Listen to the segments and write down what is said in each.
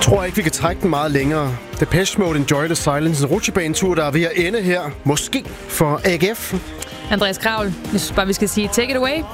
tror ikke, vi kan trække den meget længere. Depeche Mode, Enjoy the Silence. En rutsjebanetur, der er ved at ende her. Måske for AGF. Andreas Kravl, jeg synes bare, vi skal sige take it away.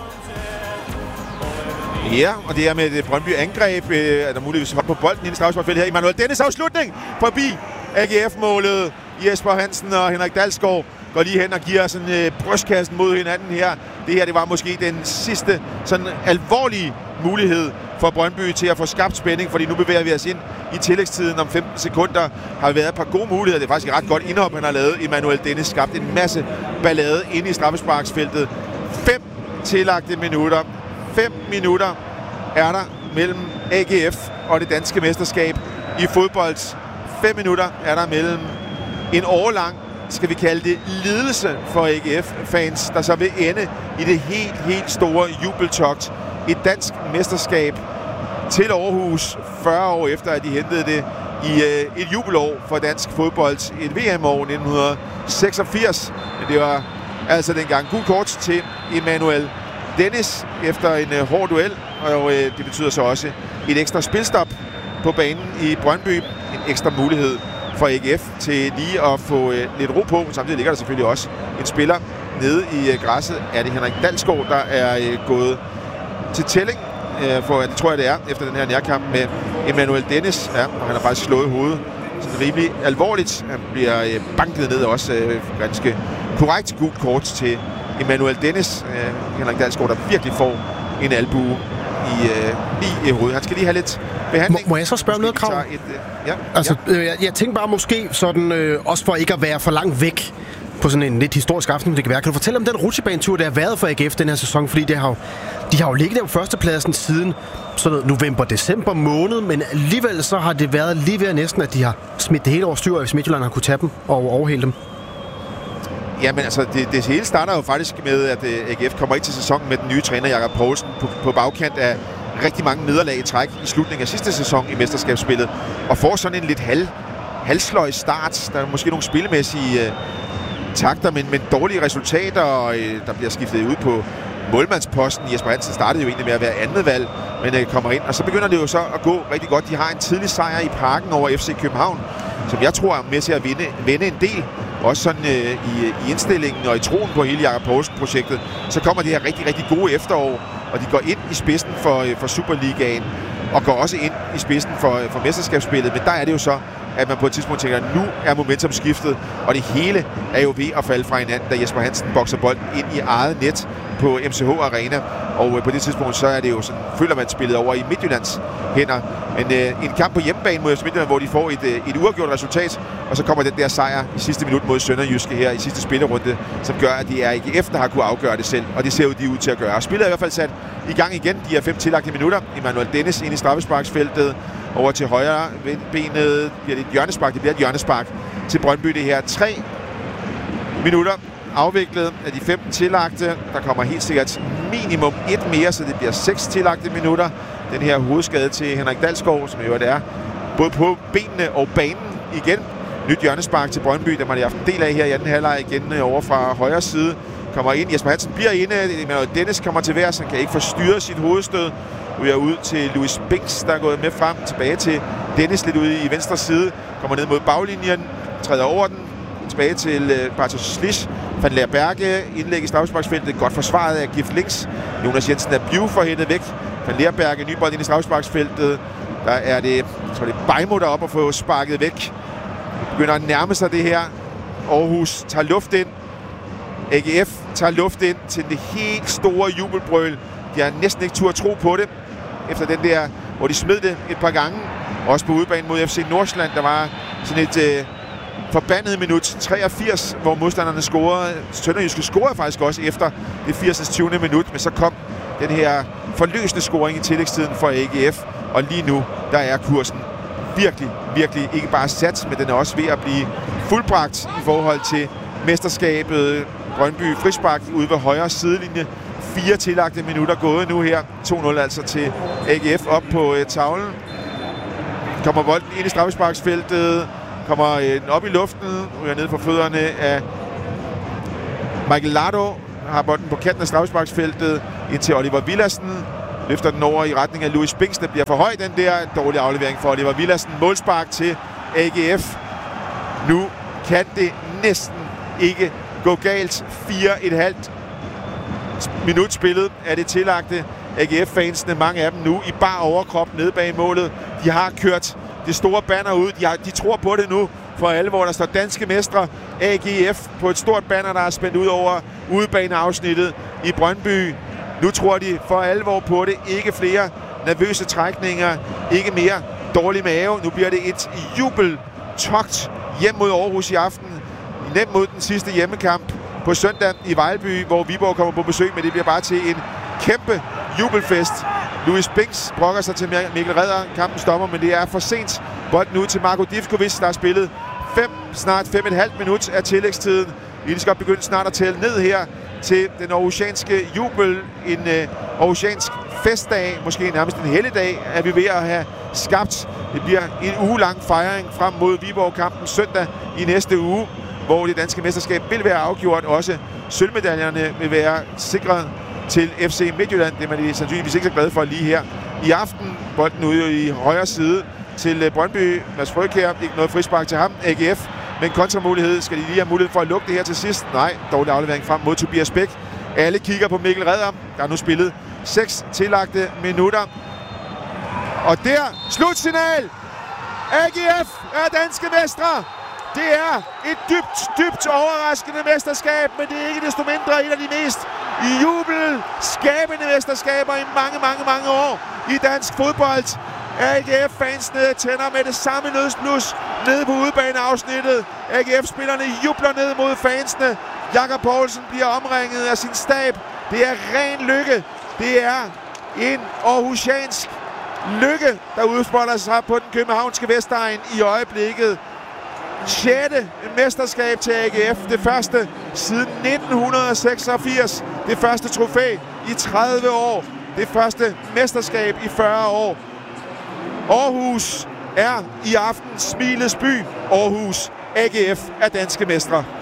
Ja, og det er med et Brøndby angreb, er der muligvis hold på bolden i straffesparksfeltet her. Emmanuel Dennis afslutning forbi AGF-målet. Jesper Hansen og Henrik Dalsgaard går lige hen og giver sådan brystkassen mod hinanden her. Det her, det var måske den sidste sådan alvorlige mulighed for Brøndby til at få skabt spænding, fordi nu bevæger vi os ind i tillægstiden om 15 sekunder. Har været et par gode muligheder. Det er faktisk et ret godt indhop, han har lavet. Emmanuel Dennis skabt en masse ballade inde i straffesparksfeltet. 5 tillagte minutter. 5 minutter er der mellem AGF og det danske mesterskab i fodbold. 5 minutter er der mellem en årlang, skal vi kalde det, lidelse for AGF-fans, der så vil ende i det helt store jubeltogt. Et dansk mesterskab til Aarhus 40 år efter, at de hentede det i et jubelår for dansk fodbold. Et VM-år 1986. Men det var altså dengang gult kort til Emmanuel Dennis efter en hård duel, og det betyder så også et ekstra spilstop på banen i Brøndby. En ekstra mulighed for AGF til lige at få lidt ro på. Samtidig ligger der selvfølgelig også en spiller nede i græsset. Er det Henrik Dalsgaard, der er gået til tælling, for det tror jeg det er, efter den her nærkamp med Emmanuel Dennis. Ja, og han har faktisk slået hovedet sådan rimelig alvorligt. Han bliver banket ned også ganske korrekt gult kort til Emmanuel Dennis. Henrik Dalsgaard, der virkelig får en albue lige i hovedet. Han skal lige have lidt behandling. Må jeg så spørge noget, Krav? Jeg tænker bare måske sådan, også for ikke at være for langt væk på sådan en lidt historisk aften, det kan være. Kan du fortælle om den rutsjebanetur, der har været for AGF den her sæson? Fordi de har jo ligget der på førstepladsen siden sådan november-december måned, men alligevel så har det været lige ved næsten, at de har smidt det hele over styr, hvis Midtjylland har kunne tage dem og overhælde dem. Jamen altså, det hele starter jo faktisk med, at AGF kommer ind til sæsonen med den nye træner, Jakob Poulsen, på bagkant af rigtig mange nederlag i træk i slutningen af sidste sæson i mesterskabsspillet, og får sådan en lidt halsløj start. Der er måske nogle spillemæssige takter, men dårlige resultater, og der bliver skiftet ud på målmandsposten. Jesper Hansen startede jo egentlig med at være andet valg, men kommer ind, og så begynder det jo så at gå rigtig godt. De har en tidlig sejr i Parken over FC København, som jeg tror er med til at vinde en del. Også sådan i indstillingen og i troen på hele Jakob Poulsen-projektet. Så kommer det her rigtig gode efterår, og de går ind i spidsen for Superligaen, og går også ind i spidsen for mesterskabsspillet. Men der er det jo så, at man på et tidspunkt tænker, at nu er momentum skiftet, og det hele er jo ved at falde fra hinanden, da Jesper Hansen bokser bolden ind i eget net på MCH Arena. Og på det tidspunkt, så er det jo sådan, føler man spillet over i Midtjyllands hænder. Men en kamp på hjemmebane mod FC Midtjylland, hvor de får et uafgjort resultat, og så kommer den der sejr i sidste minut mod Sønderjyske her i sidste spillerunde, som gør, at det er AGF, der har kunne afgøre det selv, og det ser jo de ud til at gøre. Spillet er i hvert fald sat i gang igen. De er 5 tillagte minutter. Emmanuel Dennis ind i straffesparksfeltet, over til højre benet. Bliver det et hjørnespark? Det bliver et hjørnespark til Brøndby det her. 3 minutter afviklet af de 15 tillagte. Der kommer helt sikkert minimum 1 mere, så det bliver 6 tillagte minutter. Den her hovedskade til Henrik Dalsgaard, som jo er både på benene og banen igen. Nyt hjørnespark til Brøndby, der har de haft en del af her i anden halvleg igen over fra højre side. Kommer ind, Jesper Hansen bliver inde, Emmanuel Dennis kommer til værs, han kan ikke forstyrre sit hovedstød. Ryger ud til Louis Binks, der er gået med frem, tilbage til Dennis lidt ude i venstre side. Kommer ned mod baglinjen, træder over den, tilbage til Bartosz Slisz. Van Leer Berge, indlæg i straffesparksfeltet, godt forsvaret af Gift Links. Jonas Jensen er hættet væk. Van Leer Berge, ny bold ind i straffesparksfeltet. Der er det, Bajmo deroppe at få sparket væk. Begynder at nærme sig det her. Aarhus tager luft ind. AGF tager luft ind til det helt store jubelbrøl. De har næsten ikke tur at tro på det. Efter den der, hvor de smed det et par gange. Også på udebane mod FC Nordsjælland. Der var sådan et forbandet minut 83, hvor modstanderne scorede. Sønderjyske scorede faktisk også efter det 80. 20. minut. Men så kom den her forløsende scoring i tillægstiden for AGF. Og lige nu, der er kursen virkelig ikke bare sat, men den er også ved at blive fuldbragt i forhold til mesterskabet. Brøndby frispark ude ved højre sidelinje. 4 tillagte minutter gået nu her. 2-0 altså til AGF op på tavlen. Kommer bolden ind i straffesparksfeltet. Kommer den op i luften. Ryger ned på fødderne af Michael Lardo. Har bolden på kanten af straffesparksfeltet ind til Oliver Villadsen. løfter den over i retning af Louis Spinks. Det bliver for høj, den der dårlige aflevering for Oliver Villadsen. Målspark til AGF. Nu kan det næsten ikke gå galt. 4,5 minut spillet er det tillagte AGF-fansene. Mange af dem nu i bar overkrop nede bag målet. De har kørt det store banner ud. De tror på det nu for alvor. Der står danske mestre AGF på et stort banner, der er spændt ud over udebaneafsnittet i Brøndby. Nu tror de for alvor på det. Ikke flere nervøse trækninger. Ikke mere dårlig mave. Nu bliver det et jubeltogt hjem mod Aarhus i aften. Nemt mod den sidste hjemmekamp på søndag i Vejlby, hvor Viborg kommer på besøg, men det bliver bare til en kæmpe jubelfest. Louis Spinks brokker sig til Mikkel Redder. Kampen stopper, men det er for sent. Bolden ud til Marko Divkovic, der har spillet snart 5,5 minut af tillægstiden. Vi skal begynde snart at tælle ned her til den aarhusianske jubel. En aarhusiansk festdag, måske nærmest en helligdag, er vi ved at have skabt. Det bliver en ugelang fejring frem mod Viborg-kampen søndag i næste uge, hvor det danske mesterskab vil være afgjort. Også sølvmedaljerne vil være sikret til FC Midtjylland. Det er man sandsynligvis ikke så glad for lige her i aften. Bolden ude i højre side til Brøndby. Mads Frøkjær, ikke noget frispark til ham. AGF, men kontramulighed. Skal de lige have mulighed for at lukke det her til sidst? Nej, dårlig aflevering frem mod Tobias Bæk. Alle kigger på Mikkel Redder, der er nu spillet 6 tillagte minutter. Og der, slutsignal! AGF er danske mestre! Det er et dybt overraskende mesterskab, men det er ikke desto mindre et af de mest jubelskabende mesterskaber i mange år i dansk fodbold. AGF-fansene tænder med det samme nødsblus nede på udebaneafsnittet. AGF-spillerne jubler ned mod fansene. Jakob Poulsen bliver omringet af sin stab. Det er ren lykke. Det er en aarhusiansk lykke, der udspolder sig på den københavnske Vestegn i øjeblikket. 6. mesterskab til AGF. Det første siden 1986. Det første trofæ i 30 år. Det første mesterskab i 40 år. Aarhus er i aften smilets by. Aarhus AGF er danske mestre.